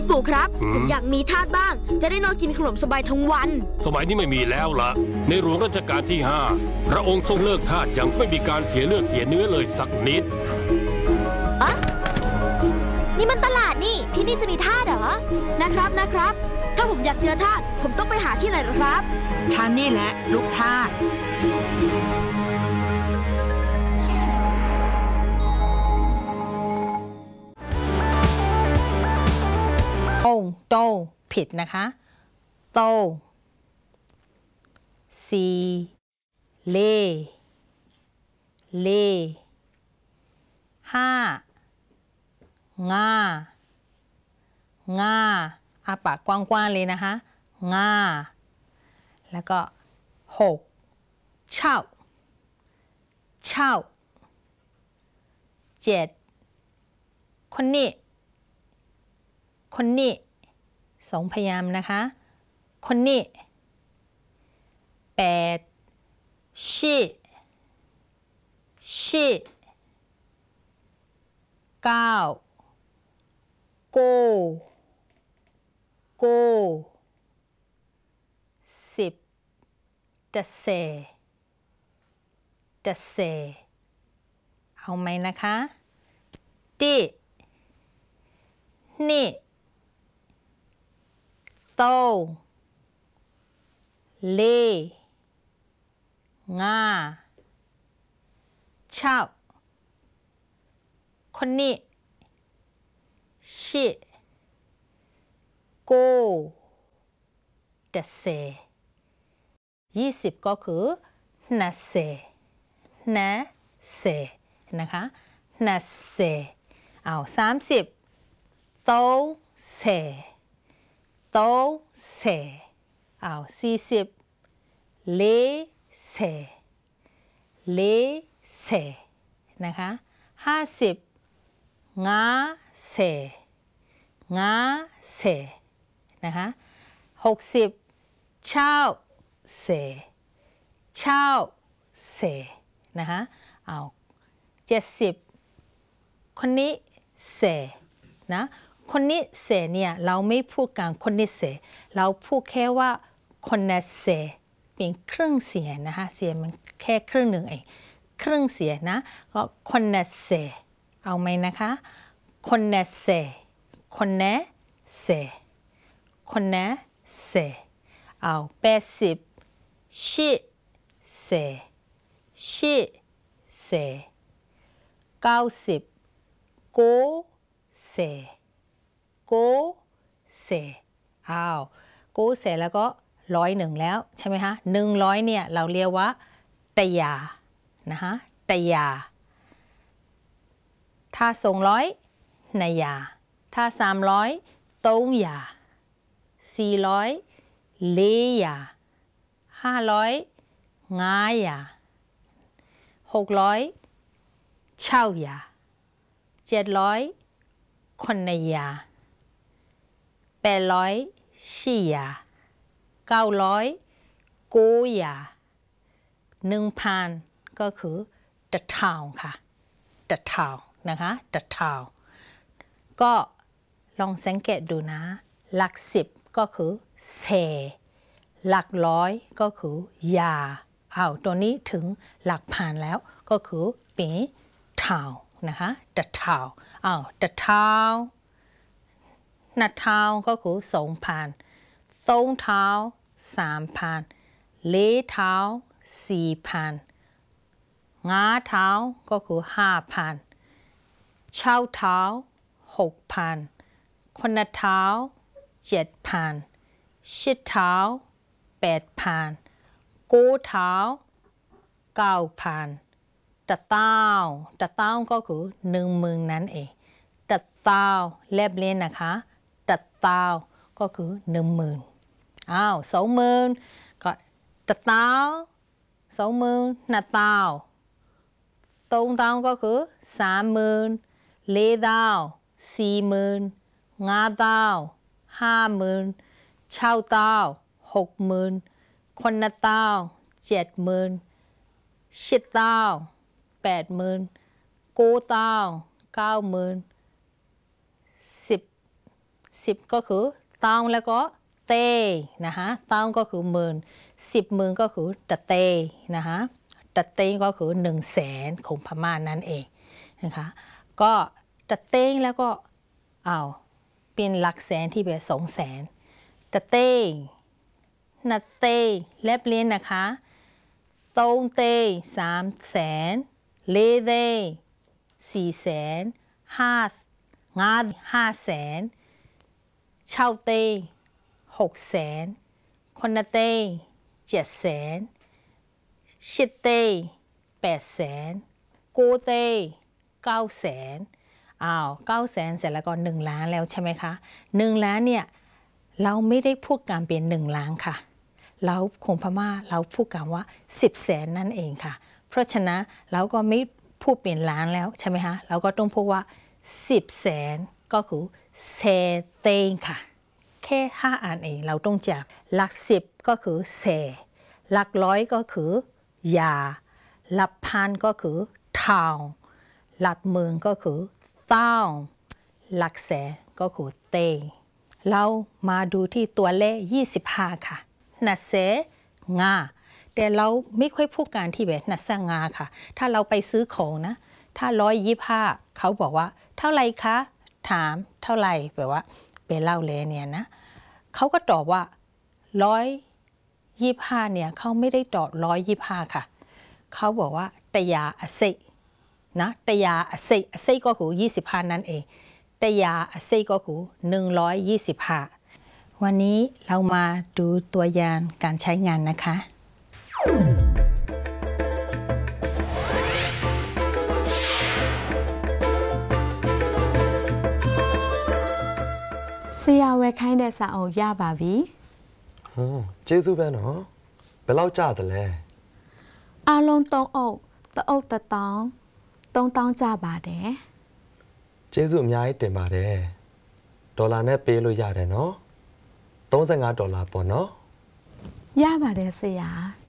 คุณปู่ครับผมอยากมีทาสบ้างจะได้นอนกินขนมสบายทั้งวันสมัยนี้ไม่มีแล้วล่ะในหลวงรัชกาลที่5พระองค์ทรงเลิกทาสอย่างไม่มีการเสียเลือดเสียเนื้อเลยสักนิดอะนี่มันตลาดนี่ที่นี่จะมีทาสเหรอนะครับถ้าผมอยากเจอทาสผมต้องไปหาที่ไหนหรอครับฉันนี่แหละลูกทาสโตผิดนะคะโตซีเล่ห้างาอาปากกว้างๆเลยนะคะงาแล้วก็6เช่า7คนนี้2พยางค์นะคะคนนี้8ชิ9โก10ตะเซเอาไหมนะคะดินี่โตเลงาเช่าคนนี้ชิโกเดเซ20ก็คือนาเซนะคะนาเซเอา30โตเซเอา40เลเซนะคะ50งาเซนะคะ60เช่าเซนะคะเอา70คนนี้เซนะคนนี้เซเนี่ยเราไม่พูดกันคนนี้เซเราพูดแค่ว่าคนนั้นเซเป็นครึ่งเสียงนะคะเสียงมันแค่ครึ่งหนึ่งเองครึ่งเสียงนะก็คนนั้นเซเอาไหมนะคะคนนั้นเซเอา80ชิเซ90โกเซเอาโกเซแล้วก็101แล้วใช่ไหมคะ100เนี่ยเราเรียกว่าตยานะคะตยาถ้า200นายาถ้า300โตยา400เลยา500งายา600เช่ายา700คนนายา800ชิยา900โกยา1,000ก็คือตะเทาค่ะตะเทานะคะตะเทาก็ลองสังเกตดูนะหลัก10ก็คือเซหลัก100ก็คือยาเอาตัวนี้ถึงหลักพันแล้วก็คือเป็นเทานะคะตะเทาเอาตะเทาหน้าเท้าก็คือ2,000ต้นเท้า3,000เล็บเท้า4,000งาเท้าก็คือ5,000เช่าเท้า6,000คนเท้า7,000ชิดเท้า8,000โกเท้า9,000ตะเต้าก็คือ10,000นั่นเองตะเต้าเล็บเล่นนะคะตะเต้าก็คือ10,000อ้าว20,000ก็ตะเต้า20,000หน้าเต้าต้นเต้าก็คือ30,000เล็บเต้า40,000งาเต้า50,000เช่าเต้า60,000คนละเต้า70,000ชิดเต้า80,000โกเต้า90,000 10ก็คือตองแล้วก็เตนะคะตองก็คือหมื่น10 หมื่นก็คือตะเตนะคะตะเตก็คือ100,000ของพม่านั่นเองนะคะก็ตะเตแล้วก็เป็นหลักแสนที่เป็น200,000ตะเตนัดเตเล็บเลียนนะคะตงเต300,000เลเต400,000500,000เช่าเต600,000คนเต700,000ชิดเต800,000โกเต900,000 900,000เสร็จแล้วก็1 ล้านแล้วใช่ไหมคะ1 ล้านเนี่ยเราไม่ได้พูดกันเป็น1 ล้านค่ะเราของพม่าเราพูดกันว่า1000,000นั่นเองค่ะเพราะฉะนั้นเราก็ไม่พูดเป็นล้านแล้วใช่ไหมคะเราก็ต้องพูดว่า1000,000ก็คือเซเตงค่ะแค่5 อันเองเราต้องจับหลัก10ก็คือเซหลักร้อยก็คือยาหลักพันก็คือทาวหลักหมื่นก็คือเต้าหลักแสนก็คือเตเรามาดูที่ตัวเลข25ค่ะนัดเซงาแต่เราไม่ค่อยพูดกันที่แบบนัดเซงาค่ะถ้าเราไปซื้อของนะถ้า125เขาบอกว่าเท่าไหร่คะถามเท่าไหร่แบบว่าไปเล่าเลยเนี่ยนะเขาก็ตอบว่า125เนี่ยเขาไม่ได้ตอบ125ค่ะเขาบอกว่าตยาอเซนะตยาอเซก็คือ25นั่นเองตยาอเซก็คือ125วันนี้เรามาดูตัวอย่างการใช้งานนะคะဆရာဝယ်ခိုင်းတဲ့စာအုပ်ရပါပြီကျေးဇူးပဲနော်ဘယ်လောက်ကြတယ်လဲအားလုံး3 အုပ်တစ်အုပ်1000 3000ကျပါတယ်ကျေးဇူးအများကြီးတင်ပါတယ်ဒေါ်လာနဲ့ပေးလို့ရတယ်နော်$35ပေါ့နော်ရပါတယ်ဆရာ